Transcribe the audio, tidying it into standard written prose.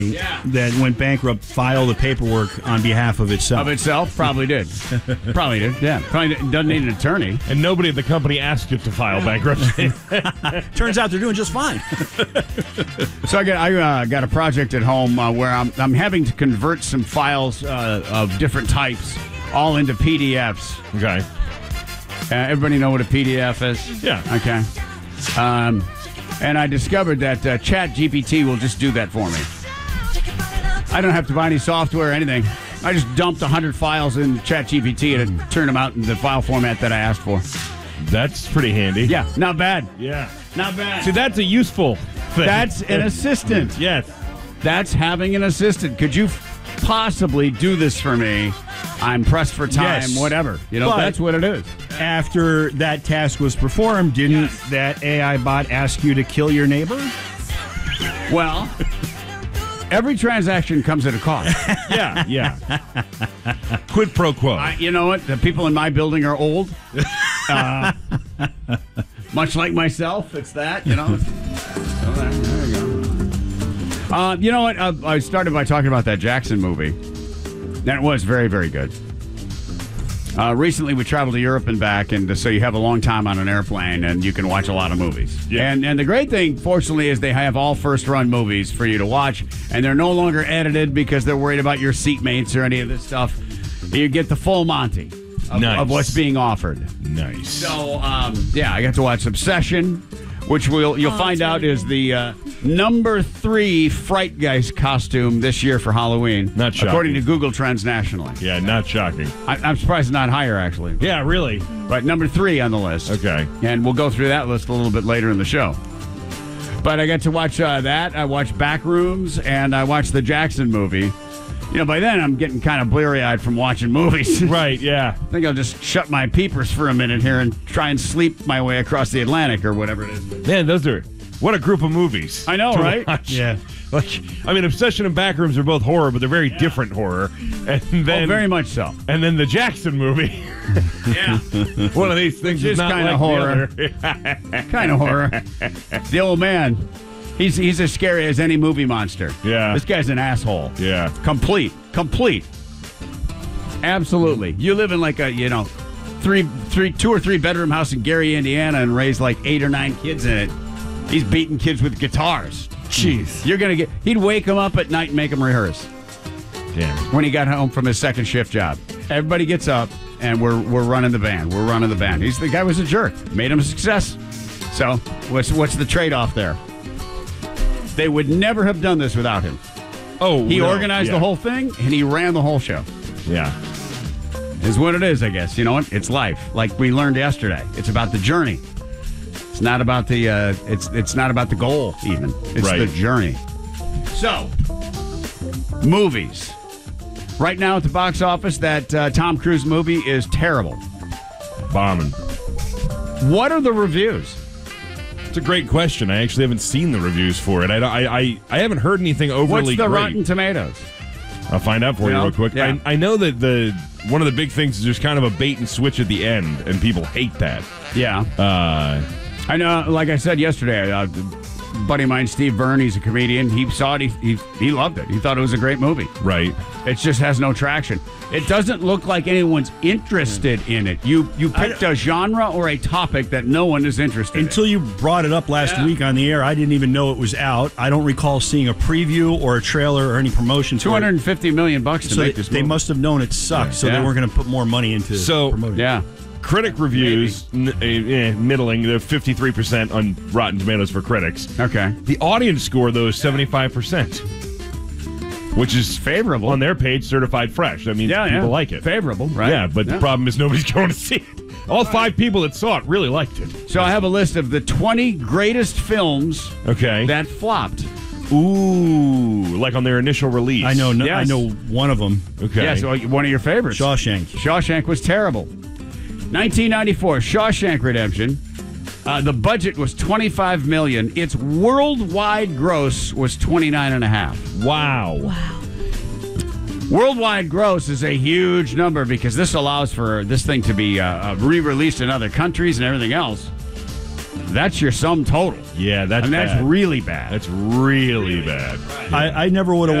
that went bankrupt file the paperwork on behalf of itself. Of itself? Probably did. Probably did, yeah. Probably doesn't need an attorney. And nobody at the company asked it to file bankruptcy. Turns out they're doing just fine. So I got a project at home where I'm having to convert some files of different types all into PDFs. Okay. Everybody know what a PDF is? Yeah. Okay. And I discovered that ChatGPT will just do that for me. I don't have to buy any software or anything. I just dumped 100 files in ChatGPT and it turned them out in the file format that I asked for. That's pretty handy. Yeah, not bad. Yeah. Not bad. See, that's a useful thing. That's an assistant. Yes. That's having an assistant. Could you possibly do this for me? I'm pressed for time, Yes. whatever. But that's what it is. After that task was performed, didn't that AI bot ask you to kill your neighbor? Well, every transaction comes at a cost. Yeah. Quid pro quo. You know what? The people in my building are old. Much like myself, it's that, So there you go. You know what? I started by talking about that Jackson movie. And it was very, very good. Recently, we traveled to Europe and back, and so you have a long time on an airplane, and you can watch a lot of movies. Yeah. And the great thing, fortunately, is they have all first-run movies for you to watch, and they're no longer edited because they're worried about your seatmates or any of this stuff. You get the full Monty of what's being offered. Nice. So, I got to watch Obsession, which you'll find out is the number 3 Fright Geist costume this year for Halloween. Not shocking. According to Google Trends nationally. Yeah, not shocking. I'm surprised it's not higher, actually. Yeah, really? But number 3 on the list. Okay. And we'll go through that list a little bit later in the show. But I got to watch that. I watched Backrooms, and I watched the Jackson movie. By then I'm getting kind of bleary-eyed from watching movies. Right, yeah. I think I'll just shut my peepers for a minute here and try and sleep my way across the Atlantic or whatever it is. Man, what a group of movies. I know, right? Watch. Yeah. Obsession and Backrooms are both horror, but they're very different horror. And then, very much so. And then the Jackson movie. Yeah. One of these things is not kind of like horror. the other. Kind of horror. The old man, he's as scary as any movie monster. Yeah. This guy's an asshole. Yeah. Complete. Absolutely. You live in like a, 2 or 3 bedroom house in Gary, Indiana, and raise like 8 or 9 kids in it. He's beating kids with guitars. Jeez. He'd wake them up at night and make them rehearse. Damn. When he got home from his second shift job. Everybody gets up, and we're running the band. The guy was a jerk. Made him a success. So what's the trade-off there? They would never have done this without him. Oh, he organized the whole thing, and he ran the whole show. Yeah. Is what it is, I guess. You know what? It's life. Like we learned yesterday. It's about the journey. It's not about the it's not about the goal even. It's right. the journey. So, movies. Right now at the box office, that Tom Cruise movie is terrible. Bombing. What are the reviews? It's a great question. I actually haven't seen the reviews for it. I haven't heard anything overly What's the great. Rotten Tomatoes? I'll find out for you real quick. Yeah. I know that one of the big things is there's kind of a bait and switch at the end, and people hate that. Yeah. I know, like I said yesterday, a buddy of mine, Steve Byrne, he's a comedian. He saw it. He loved it. He thought it was a great movie. Right. It just has no traction. It doesn't look like anyone's interested in it. You picked a genre or a topic that no one is interested in. Until you brought it up last week on the air, I didn't even know it was out. I don't recall seeing a preview or a trailer or any promotion. $250 million to so make this movie. They must have known it sucked, so they weren't going to put more money into promoting it. Yeah. Critic reviews, middling. They're 53% on Rotten Tomatoes for critics. Okay. The audience score, though, is 75%, which is favorable. On their page, certified fresh. That means people like it. Favorable, right? Yeah, but the problem is nobody's going to see it. All 5 people that saw it really liked it. So I have a list of the 20 greatest films that flopped. Ooh, like on their initial release. I know one of them. Okay. Yeah, so one of your favorites. Shawshank. Shawshank was terrible. 1994, Shawshank Redemption. The budget was $25 million. Its worldwide gross was $29.5. Wow. Worldwide gross is a huge number because this allows for this thing to be re-released in other countries and everything else. That's your sum total. Yeah, that's really bad. That's really bad. I never would have